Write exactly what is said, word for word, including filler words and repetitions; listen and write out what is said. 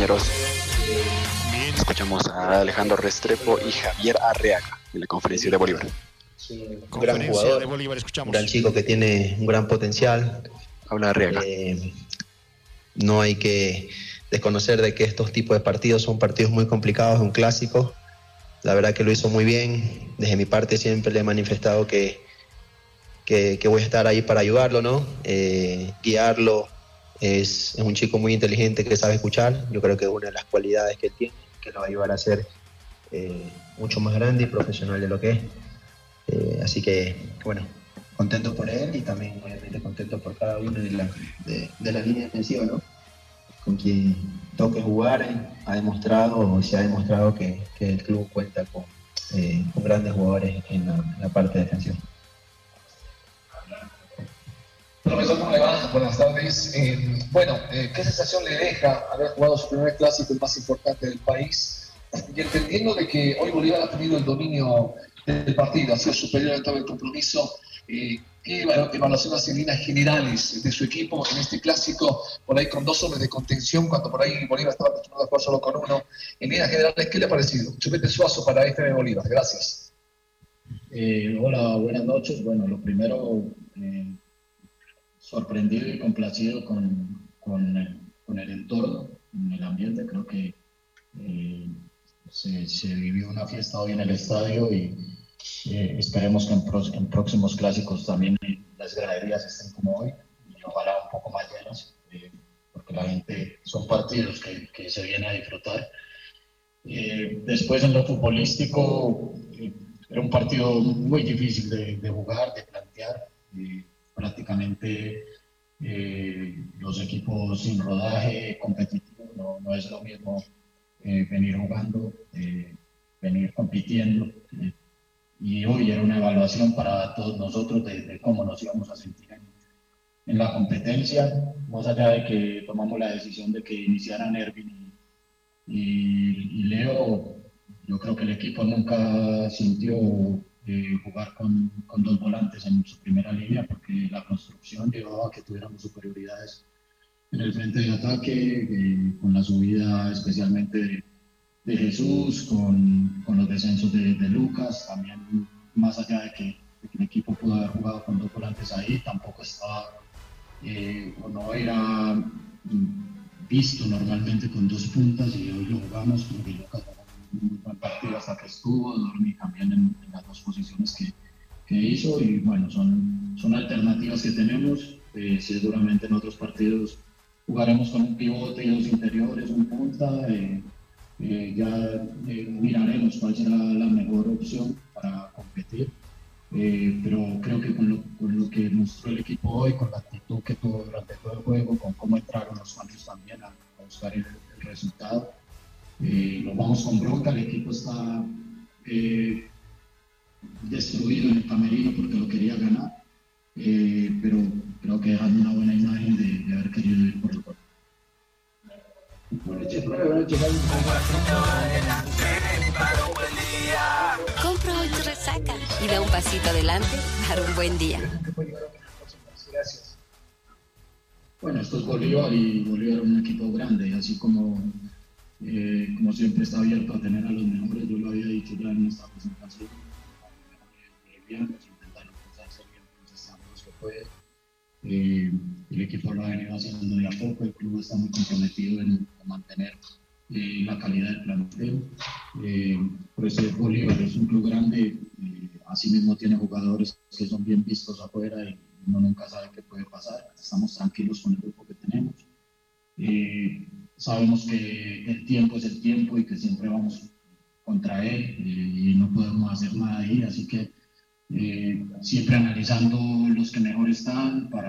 compañeros. Escuchamos a Alejandro Restrepo y Javier Arreaga en la conferencia de Bolívar. Un gran jugador, de Bolívar, escuchamos. Un gran chico que tiene un gran potencial. Habla Arreaga. Eh, no hay que desconocer de que estos tipos de partidos son partidos muy complicados, un clásico. La verdad que lo hizo muy bien. Desde mi parte siempre le he manifestado que, que, que voy a estar ahí para ayudarlo, ¿no? Eh, guiarlo. Es, es un chico muy inteligente que sabe escuchar. Yo creo que es una de las cualidades que él tiene, que lo va a ayudar a ser eh, mucho más grande y profesional de lo que es. Eh, así que, bueno, contento por él y también obviamente contento por cada uno de la, de, de la línea defensiva, ¿no? Con quien toque jugar, eh, ha demostrado o se ha demostrado que, que el club cuenta con, eh, con grandes jugadores en la, en la parte defensiva. Profesor, ¿cómo le va? Buenas tardes. Eh, bueno, eh, ¿qué sensación le deja haber jugado su primer clásico, el más importante del país? Y entendiendo de que hoy Bolívar ha tenido el dominio del partido, ha sido superior en todo el compromiso, eh, ¿qué evaluación hace en líneas generales de su equipo en este clásico, por ahí con dos hombres de contención, cuando por ahí Bolívar estaba acostumbrado a jugar solo con uno? En líneas generales, ¿qué le ha parecido? Chupete Suazo para F M Bolívar. Gracias. Eh, hola, buenas noches. Bueno, lo primero... Eh, sorprendido y complacido con, con, el, con el entorno, con el ambiente. Creo que eh, se, se vivió una fiesta hoy en el estadio y eh, esperemos que en, pro, en próximos clásicos también las graderías estén como hoy y ojalá un poco más llenas, eh, porque la gente, son partidos que, que se viene a disfrutar. Eh, después en lo futbolístico eh, era un partido muy difícil de, de jugar, de plantear. Eh, prácticamente eh, los equipos sin rodaje competitivo, no, no es lo mismo eh, venir jugando, eh, venir compitiendo, eh, y hoy era una evaluación para todos nosotros de, de cómo nos íbamos a sentir en, en la competencia, más allá de que tomamos la decisión de que iniciaran Ervin y, y, y Leo. Yo creo que el equipo nunca sintió Eh, jugar con, con dos volantes en su primera línea, porque la construcción llevaba a que tuviéramos superioridades en el frente de ataque, eh, con la subida especialmente de, de Jesús, con, con los descensos de, de Lucas, también más allá de que, de que el equipo pudo haber jugado con dos volantes ahí, tampoco estaba eh, o no era visto normalmente con dos puntas, y hoy lo jugamos porque Lucas un muy buen partido hasta que estuvo, dormí también en, en las dos posiciones que, que hizo, y bueno, son, son alternativas que tenemos. Eh, seguramente en otros partidos jugaremos con un pivote y dos interiores, un punta, eh, eh, ya eh, miraremos cuál será la mejor opción para competir, eh, pero creo que con lo, con lo que mostró el equipo hoy, con la actitud que tuvo durante todo el juego, con cómo entraron los cambios también a, a buscar el, el resultado, Eh, nos vamos con bronca. El equipo está eh, destruido en el camerino porque lo quería ganar, eh, pero creo que dejando una buena imagen de, de haber querido ir por el gol. Compra hoy tu resaca y da un pasito adelante para un buen día. Gracias. Bueno, esto es Bolívar, y Bolívar es un equipo grande, así como Eh, como siempre está abierto a tener a los mejores. Yo lo había dicho ya en esta presentación, a los mejores bolivianos, intentaron cruzarse bien con los estándares que puede. Eh, el equipo lo ha venido haciendo de a poco, el club está muy comprometido en, en mantener eh, la calidad del plantel. Eh, por eso Bolívar es un club grande, eh, asimismo tiene jugadores que son bien vistos afuera y uno nunca sabe qué puede pasar. Estamos tranquilos con el grupo que tenemos. Eh, Sabemos que el tiempo es el tiempo y que siempre vamos contra él, eh, y no podemos hacer nada ahí, así que eh, siempre analizando los que mejor están para